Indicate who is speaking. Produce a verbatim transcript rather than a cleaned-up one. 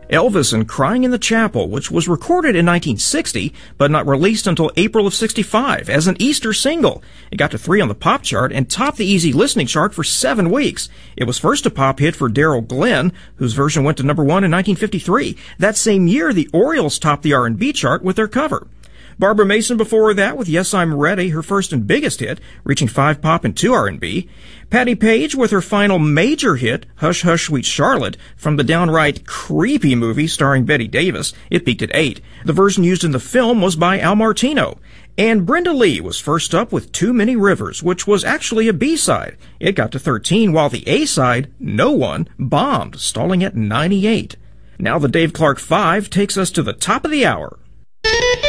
Speaker 1: Elvis and Crying in the Chapel, which was recorded in nineteen sixty, but not released until April of sixty-five as an Easter single. It got to three on the pop chart and topped the easy listening chart for seven weeks. It was first a pop hit for Daryl Glenn, whose version went to number one in nineteen fifty-three. That same year, the Orioles topped the R and B chart with their cover. Barbara Mason before that with Yes, I'm Ready, her first and biggest hit, reaching five pop and two R and B. Patti Page with her final major hit, Hush Hush Sweet Charlotte, from the downright creepy movie starring Bette Davis. It peaked at eight. The version used in the film was by Al Martino. And Brenda Lee was first up with Too Many Rivers, which was actually a B-side. It got to thirteen, while the A-side, No One, bombed, stalling at ninety-eight. Now the Dave Clark Five takes us to the top of the hour.